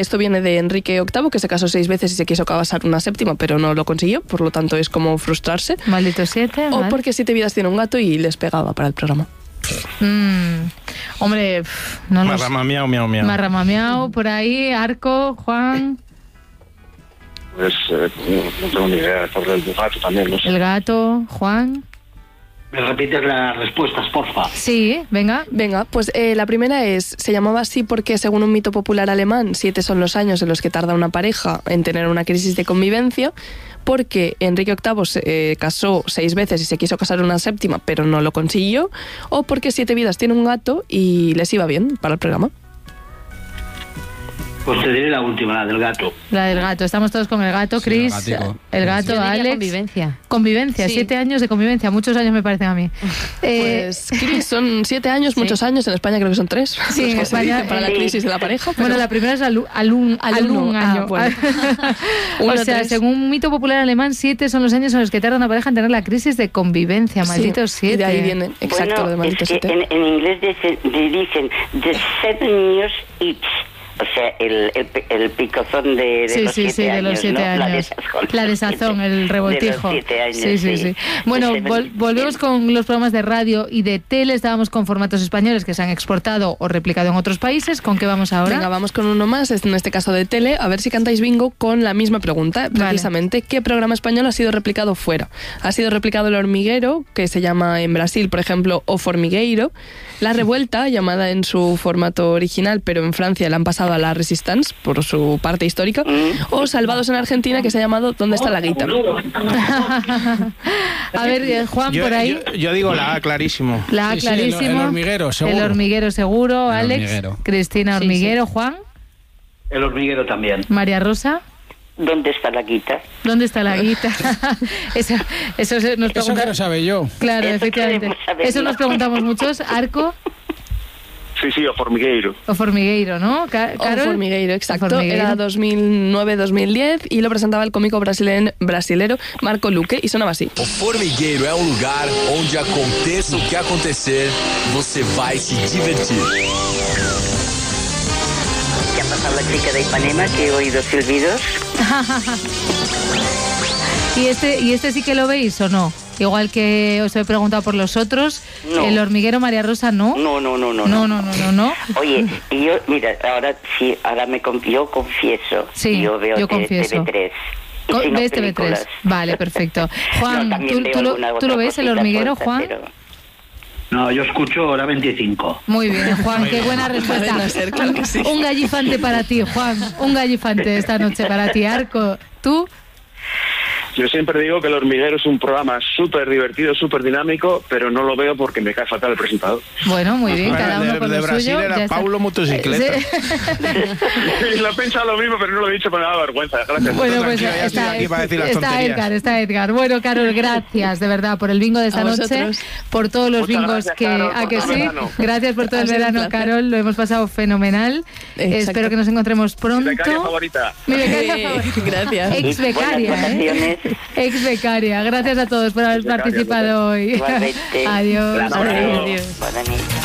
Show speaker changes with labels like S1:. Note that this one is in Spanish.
S1: esto viene de Enrique VIII, que se casó 6 veces y se quiso casar una séptima, pero no lo consiguió, por lo tanto es como frustrarse.
S2: Maldito 7.
S1: O
S2: vale.
S1: porque 7 vidas tiene un gato y les pegaba para el programa.
S2: Hombre, no lo sé.
S3: Marramamiao, miau, miau.
S2: Marramamiao, por ahí, Arco, Juan.
S4: Pues no tengo ni idea, sobre el gato también, no sé.
S2: El gato, Juan.
S5: ¿Me repites las respuestas, porfa?
S2: Sí, venga.
S1: Venga, pues la primera se llamaba así porque según un mito popular alemán, 7 son los años en los que tarda una pareja en tener una crisis de convivencia, porque Enrique VIII se casó 6 veces y se quiso casar una séptima, pero no lo consiguió, o porque 7 vidas tiene un gato y les iba bien para el programa.
S5: Pues te diré la última, la del gato.
S2: La del gato, estamos todos con el gato,
S6: Sí,
S2: Chris,
S6: el gatico.
S2: el gato,
S7: Yo diría
S2: Alex.
S7: convivencia.
S2: Convivencia,
S7: Sí.
S2: 7 años de convivencia, muchos años me parecen a mí.
S1: Pues Chris, son 7 años,
S7: Sí.
S1: muchos años, en España creo que son 3.
S2: Sí, en España,
S1: para la crisis de la pareja. Pero...
S2: Bueno, la primera es algún año.
S1: bueno.
S2: O
S1: Uno,
S2: sea,
S1: 3.
S2: según un mito popular alemán, 7 son los años en los que tarda una pareja en tener la crisis de convivencia. Malditos
S1: Sí,
S2: 7.
S1: y de ahí viene, exacto, lo de maldito
S8: es que
S1: 7.
S8: en inglés dicen the 7 years each. O sea, el picozón de
S2: Sí,
S8: los 7
S2: sí, de
S8: años,
S2: los 7
S8: ¿no?
S2: años. La desazón, el revoltijo.
S8: De los 7 años,
S2: Sí. Bueno, volvemos con los programas de radio y de tele. Estábamos con formatos españoles que se han exportado o replicado en otros países. ¿Con qué vamos ahora?
S1: Venga, vamos con uno más, en este caso de tele, a ver si cantáis bingo con la misma pregunta, precisamente. ¿Qué programa español ha sido replicado fuera? Ha sido replicado El Hormiguero, que se llama en Brasil, por ejemplo, O Formigueiro. La Revuelta, llamada en su formato original, pero en Francia la han pasado a La Resistance, por su parte histórica. O Salvados en Argentina, que se ha llamado ¿Dónde está la guita?
S2: A ver, Juan, por ahí.
S3: Yo digo la A, clarísimo.
S2: La A,
S6: Sí, sí,
S2: clarísimo.
S6: el hormiguero, seguro.
S2: El Hormiguero, seguro.
S6: El
S2: Alex,
S6: Hormiguero.
S2: Cristina,
S7: Sí,
S2: Hormiguero. Juan,
S5: El hormiguero también.
S2: María Rosa.
S8: ¿Dónde está la guita?
S2: ¿Dónde está la guita? eso nos
S6: Eso que
S2: pregunta.
S6: lo sabe yo.
S2: Claro,
S8: Eso
S2: efectivamente.
S8: queremos saberlo.
S2: Eso nos preguntamos muchos. Arco
S4: Sí, o Formigueiro.
S2: o Formigueiro, ¿no?
S1: O
S2: Carol.
S1: Formigueiro, exacto.
S2: O Formigueiro.
S1: Era 2009-2010 y lo presentaba el cómico brasilero Marco Luque y sonaba así.
S9: O Formigueiro é lugar onde aconteça o que acontecer, você vai se divertir.
S8: ¿Qué ha pasado la chica de Ipanema que he oído silbidos?
S2: ¿Y este sí que lo veis o no? Igual que os he preguntado por los otros,
S8: No.
S2: El Hormiguero, María Rosa, ¿no?
S8: No.
S2: No.
S8: Oye, y yo, mira, ahora yo confieso.
S2: Sí,
S8: yo veo
S2: yo confieso.
S8: TV3. Y si no,
S2: ¿Ves TV3?
S8: películas.
S2: Vale, perfecto. Juan,
S8: No, también veo
S2: ¿tú
S8: alguna
S2: lo
S8: otra
S2: ves, El
S8: cosita
S2: Hormiguero,
S8: suelta,
S2: Juan?
S8: pero-
S5: No, yo escucho Hora 25.
S2: Muy bien, Juan, qué buena respuesta.
S1: Cadena Ser, claro que sí.
S2: Un gallifante para ti, Juan. Un gallifante esta noche para ti. Arco, ¿tú?
S4: Yo siempre digo que El Hormiguero es un programa súper divertido, súper dinámico, pero no lo veo porque me cae fatal el presentador.
S2: Bueno, muy bien,
S3: Bueno,
S2: cada uno con
S3: de
S2: lo
S3: Brasil
S2: suyo.
S3: era
S2: ya está.
S3: Paulo Motocicleta.
S2: Sí.
S4: Lo he pensado lo mismo, pero no lo he dicho, pero me da vergüenza. Gracias.
S2: Bueno, pues
S3: Tranquilo, ya estoy aquí para decir las tonterías.
S2: Está Edgar. Bueno, Carol, gracias de verdad por el bingo de esta
S1: A
S2: noche,
S1: vosotros.
S2: por todos los
S4: Muchas
S2: bingos
S4: gracias,
S2: que
S4: Carol,
S2: a
S4: por
S2: que
S4: todo el
S2: sí.
S4: verano.
S2: Gracias por todo
S1: Ha
S2: el
S1: sido un
S2: verano,
S1: placer.
S2: Carol. Lo hemos pasado fenomenal.
S1: Exacto.
S2: Espero que nos encontremos pronto.
S4: Becaria favorita.
S2: Mi becaria favorita.
S1: Gracias.
S2: Ex becaria,
S8: Buenas votaciones.
S2: Ex becaria. Gracias a todos por haber
S4: Ex becaria,
S2: participado hoy.
S8: Igualmente.
S2: Adiós.
S4: Un abrazo.
S1: Adiós.
S8: Buenas noches.